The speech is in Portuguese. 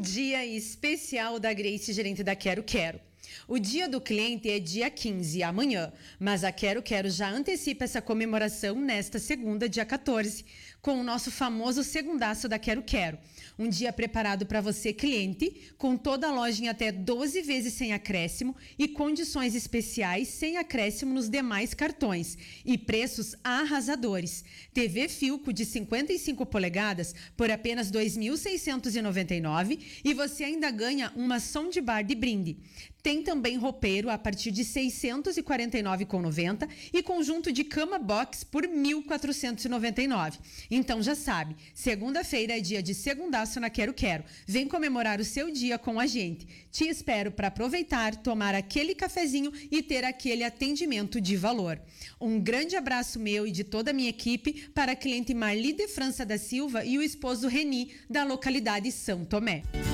dia especial da Grace, gerente da Quero Quero. O dia do cliente é dia 15, amanhã, mas a Quero Quero já antecipa essa comemoração nesta segunda, dia 14, com o nosso famoso segundaço da Quero Quero. Um dia preparado para você, cliente, com toda a loja em até 12 vezes sem acréscimo e condições especiais sem acréscimo nos demais cartões e preços arrasadores. TV Philco de 55 polegadas por apenas R$ 2.699 e você ainda ganha uma soundbar de brinde. Tem também roupeiro a partir de R$ 649,90 e conjunto de cama box por R$ 1.499. Então já sabe, segunda-feira é dia de segundaço na Quero Quero. Vem comemorar o seu dia com a gente. Te espero para aproveitar, tomar aquele cafezinho e ter aquele atendimento de valor. Um grande abraço meu e de toda a minha equipe para a cliente Marli de França da Silva e o esposo Reni, da localidade São Tomé.